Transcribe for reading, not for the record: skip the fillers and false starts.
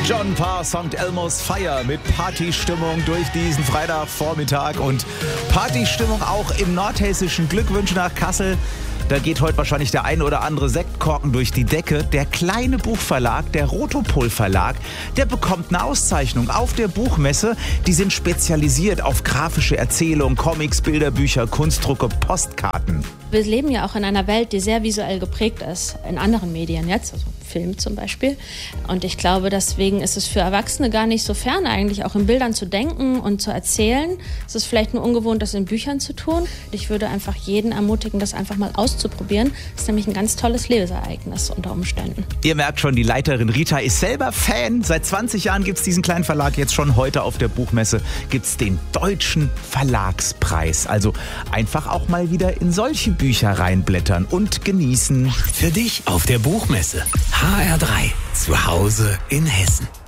John Parr, St. Elmo's Fire mit Partystimmung durch diesen Freitagvormittag und Partystimmung auch im nordhessischen. Glückwünsche nach Kassel. Da geht heute wahrscheinlich der ein oder andere Sektkorken durch die Decke. Der kleine Buchverlag, der Rotopol Verlag, der bekommt eine Auszeichnung auf der Buchmesse. Die sind spezialisiert auf grafische Erzählungen, Comics, Bilderbücher, Kunstdrucke, Postkarten. Wir leben ja auch in einer Welt, die sehr visuell geprägt ist, in anderen Medien jetzt, also Film zum Beispiel. Und ich glaube, deswegen ist es für Erwachsene gar nicht so fern, eigentlich auch in Bildern zu denken und zu erzählen. Es ist vielleicht nur ungewohnt, das in Büchern zu tun. Ich würde einfach jeden ermutigen, das einfach mal auszuprobieren. Das ist nämlich ein ganz tolles Leseereignis unter Umständen. Ihr merkt schon, die Leiterin Rita ist selber Fan. Seit 20 Jahren gibt es diesen kleinen Verlag. Jetzt schon heute auf der Buchmesse gibt es den Deutschen Verlagspreis. Also einfach auch mal wieder in solche Bücher reinblättern und genießen. Für dich auf der Buchmesse. HR3, zu Hause in Hessen.